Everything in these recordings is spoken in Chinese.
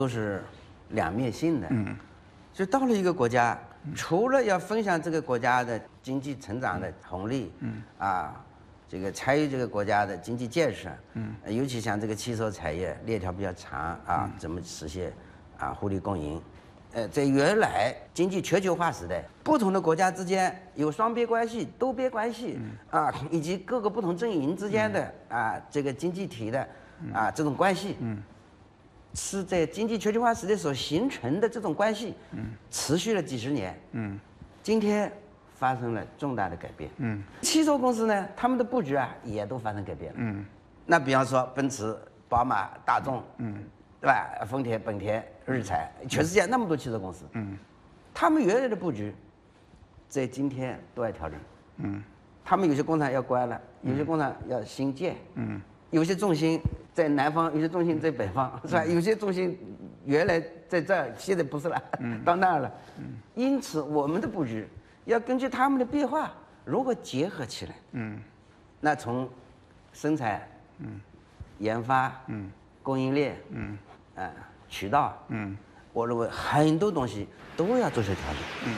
都是两面性的。就到了一个国家，除了要分享这个国家的经济成长的红利，这个参与这个国家的经济建设，尤其像这个汽车产业链条比较长怎么实现互利共赢？在原来经济全球化时代，不同的国家之间有双边关系、多边关系以及各个不同阵营之间的这个经济体的这种关系，是在经济全球化时代所形成的这种关系，持续了几十年，今天发生了重大的改变，汽车公司呢，他们的布局也都发生改变了，那比方说奔驰、宝马、大众，对吧？丰田、本田、日产，全世界那么多汽车公司，他们原来的布局，在今天都要调整，他们有些工厂要关了，有些工厂要新建，有些重心在南方，有些重心在北方，是吧？有些重心原来在这儿，现在不是了，到那儿了，因此我们的布局要根据他们的变化如何结合起来，那从生产，研发，供应链，渠道，我认为很多东西都要做些调整。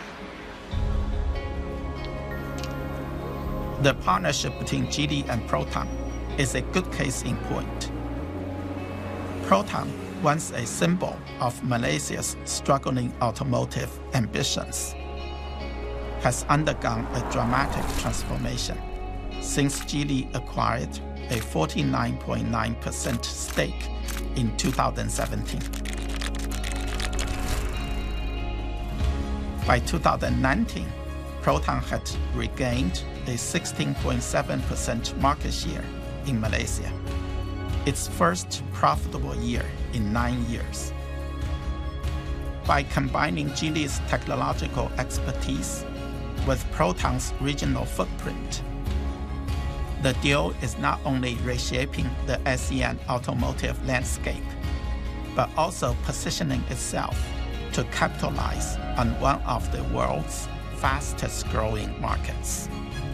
The partnership between Geely and Proton is a good case in point. Proton, once a symbol of Malaysia's struggling automotive ambitions, has undergone a dramatic transformation since Geely acquired a 49.9% stake in 2017. By 2019, Proton had regained a 16.7% market share in Malaysia, its first profitable year in 9 years. By combining Geely's technological expertise with Proton's regional footprint, the deal is not only reshaping the ASEAN automotive landscape, but also positioning itself to capitalize on one of the world's fastest-growing markets.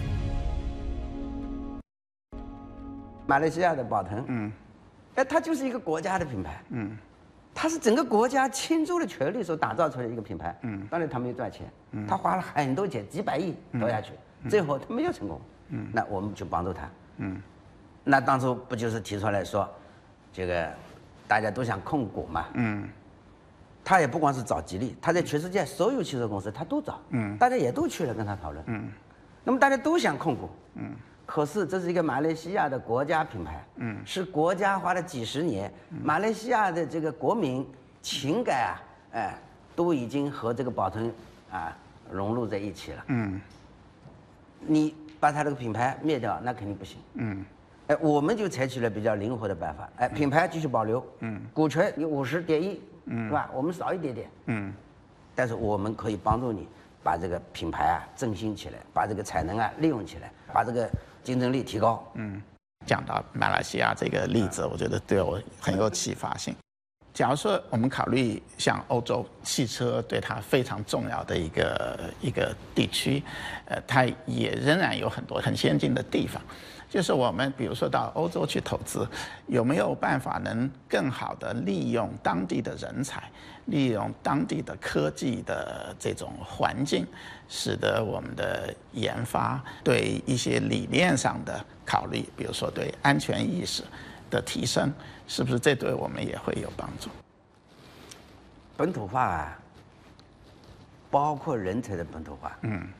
马来西亚的宝腾，它就是一个国家的品牌，它是整个国家倾注了全力所打造出来的一个品牌，当然他没有赚钱，他花了很多钱，几百亿投下去，最后他没有成功，那我们就帮助他，那当初不就是提出来说，这个大家都想控股嘛，他也不光是找吉利，他在全世界所有汽车公司他都找，大家也都去了跟他讨论，那么大家都想控股，可是这是一个马来西亚的国家品牌，是国家花了几十年，马来西亚的这个国民情感都已经和这个宝腾融入在一起了，你把它这个品牌灭掉，那肯定不行，我们就采取了比较灵活的办法，品牌继续保留，股权有50.1%，是吧？我们少一点点，但是我们可以帮助你把这个品牌振兴起来，把这个产能利用起来，把这个竞争力提高。 讲到马来西亚这个例子，我觉得对我很有启发性。假如说我们考虑像欧洲汽车对它非常重要的一个地区，它也仍然有很多很先进的地方。就是我们比如说到欧洲去投资，有没有办法能更好的利用当地的人才，利用当地的科技的这种环境，使得我们的研发对一些理念上的考虑，比如说对安全意识的提升，是不是这对我们也会有帮助？ 本土化包括人才的本土化，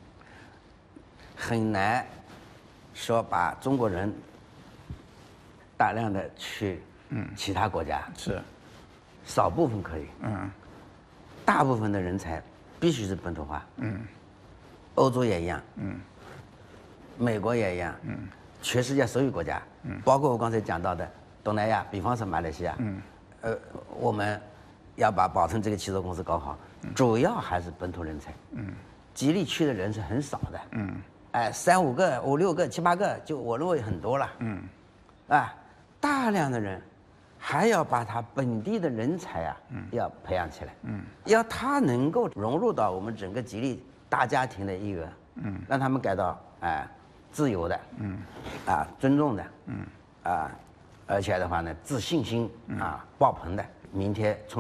很难说把中国人大量的去其他国家， 是少部分可以，大部分的人才必须是本土化，欧洲也一样，美国也一样，全世界所有国家，包括我刚才讲到的东南亚，比方说马来西亚，我们要把宝腾这个汽车公司搞好，主要还是本土人才，吉利去的人是很少的，3、5个、5、6个、7、8个，就我认为很多了，大量的人还要把他本地的人才要培养起来，要他能够融入到我们整个吉利大家庭的一员，让他们感到自由的，尊重的，而且的话呢，自信心爆棚的，明天从